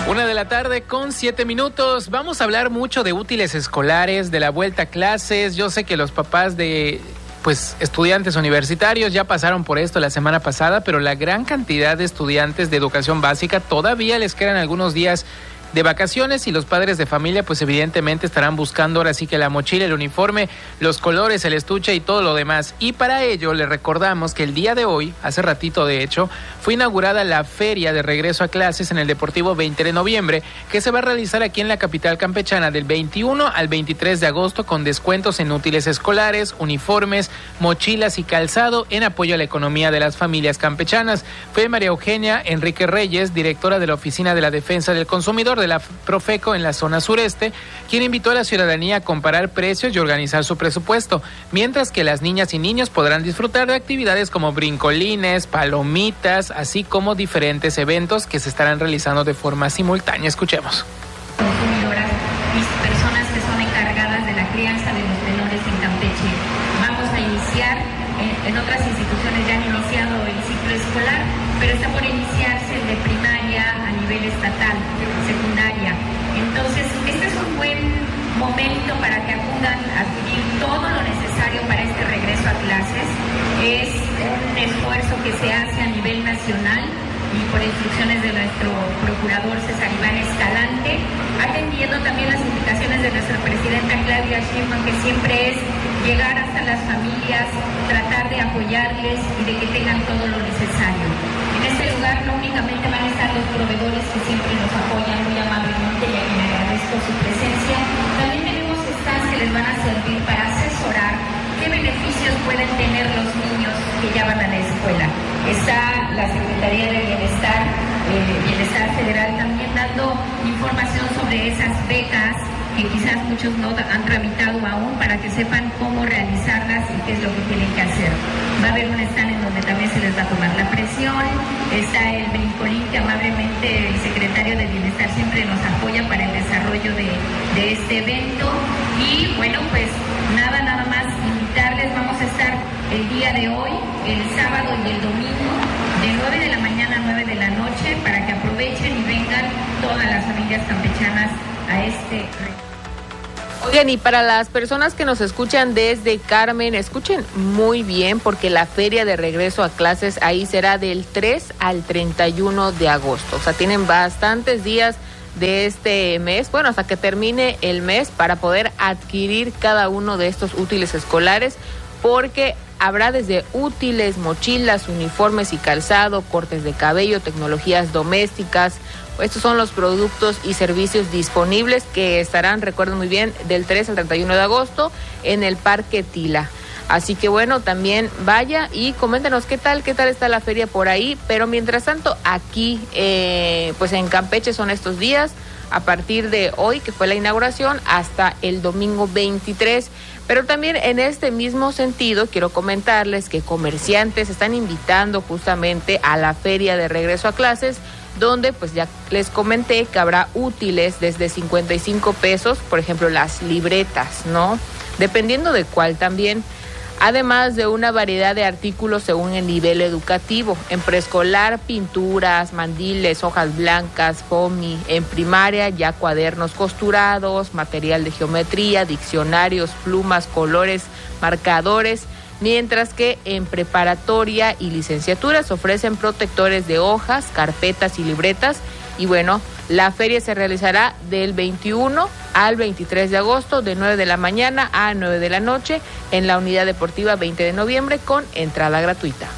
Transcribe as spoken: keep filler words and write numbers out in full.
Una de la tarde con siete minutos. Vamos a hablar mucho de útiles escolares, de la vuelta a clases. Yo sé que los papás de pues estudiantes universitarios ya pasaron por esto la semana pasada, pero la gran cantidad de estudiantes de educación básica todavía les quedan algunos días de vacaciones y los padres de familia pues evidentemente estarán buscando ahora sí que la mochila, el uniforme, los colores, el estuche y todo lo demás. Y para ello les recordamos que el día de hoy, hace ratito de hecho, fue inaugurada la feria de regreso a clases en el Deportivo veinte de noviembre, que se va a realizar aquí en la capital campechana del veintiuno al veintitrés de agosto con descuentos en útiles escolares, uniformes, mochilas y calzado en apoyo a la economía de las familias campechanas. Fue María Eugenia Enrique Reyes, directora de la Oficina de la Defensa del Consumidor de la Profeco en la zona sureste, quien invitó a la ciudadanía a comparar precios y organizar su presupuesto, mientras que las niñas y niños podrán disfrutar de actividades como brincolines, palomitas, así como diferentes eventos que se estarán realizando de forma simultánea. Escuchemos. Consumidoras y personas que son encargadas de la crianza de los menores en Campeche. Vamos a iniciar, en, en otras instituciones ya han iniciado el ciclo escolar, pero está por iniciarse el de primaria a nivel estatal, secundaria. Entonces, este es un buen momento para que acudan a adquirir todo lo necesario para este regreso a clases. Es un esfuerzo que se hace a nivel nacional y por instrucciones de nuestro procurador César Iván Escalante, atendiendo también las indicaciones de nuestra presidenta Claudia Sheinbaum, que siempre es llegar hasta las familias, tratar de apoyarles y de que tengan todo lo necesario. En este lugar no únicamente van a estar los proveedores que siempre nos apoyan muy amablemente y a quien agradezco su presencia, también tenemos stands que les van a servir para asesorar qué beneficios pueden tener los niños que ya van a la escuela. Está la Secretaría de Bienestar, eh, Bienestar Federal también dando información sobre esas becas que quizás muchos no han tramitado aún, para que sepan cómo realizarlas y qué es lo que tienen que hacer. Va a haber un stand en donde también se les va a tomar la presión. Está el brincolín que amablemente el secretario de Bienestar siempre nos apoya para el desarrollo de, de este evento. Y bueno, pues nada, nada más invitarles. Vamos a estar el día de hoy, el sábado y el domingo, de nueve de la mañana a nueve de la noche, para que aprovechen y vengan todas las familias campechanas a este. Oigan, y para las personas que nos escuchan desde Carmen, escuchen muy bien, porque la feria de regreso a clases ahí será del tres al treinta y uno de agosto. O sea, tienen bastantes días de este mes, bueno, hasta que termine el mes, para poder adquirir cada uno de estos útiles escolares, porque habrá desde útiles, mochilas, uniformes y calzado, cortes de cabello, tecnologías domésticas. Estos son los productos y servicios disponibles que estarán, recuerden muy bien, del tres al treinta y uno de agosto en el Parque Tila. Así que bueno, también vaya y coméntenos qué tal, qué tal está la feria por ahí. Pero mientras tanto, aquí, eh, pues en Campeche son estos días, a partir de hoy, que fue la inauguración, hasta el domingo veintitrés. Pero también en este mismo sentido, quiero comentarles que comerciantes están invitando justamente a la feria de regreso a clases, donde pues ya les comenté que habrá útiles desde cincuenta y cinco pesos, por ejemplo las libretas, ¿no? Dependiendo de cuál también. Además de una variedad de artículos según el nivel educativo. En preescolar, pinturas, mandiles, hojas blancas, foamy. En primaria, ya cuadernos costurados, material de geometría, diccionarios, plumas, colores, marcadores. Mientras que en preparatoria y licenciaturas ofrecen protectores de hojas, carpetas y libretas. Y bueno, la feria se realizará del veintiuno al veintitrés de agosto, de nueve de la mañana a nueve de la noche, en la Unidad Deportiva veinte de noviembre, con entrada gratuita.